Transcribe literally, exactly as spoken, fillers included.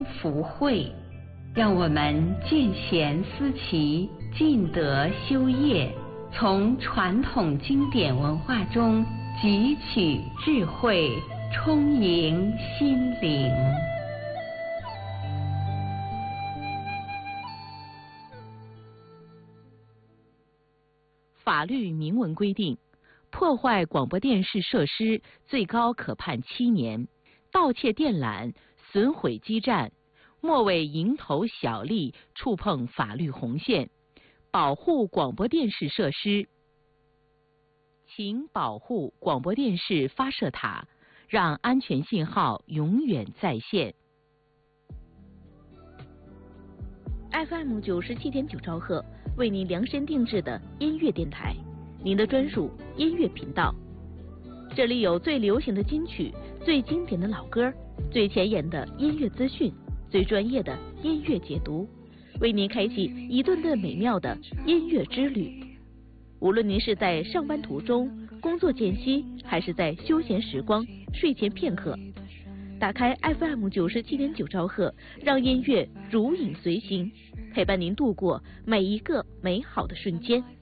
福慧，让我们见贤思齐，尽德修业，从传统经典文化中汲取智慧，充盈心灵。 法律明文规定，破坏广播电视设施最高可判七年，盗窃电缆、损毁基站，莫为蝇头小利触碰法律红线，保护广播电视设施。请保护广播电视发射塔，让安全信号永远在线。 F M 九十七点九兆赫，为您量身定制的音乐电台，您的专属音乐频道。这里有最流行的金曲、最经典的老歌、最前沿的音乐资讯、最专业的音乐解读，为您开启一顿顿美妙的音乐之旅。无论您是在上班途中、工作间隙，还是在休闲时光、睡前片刻，打开 F M 九十七点九兆赫，让音乐如影随形，陪伴您度过每一个美好的瞬间。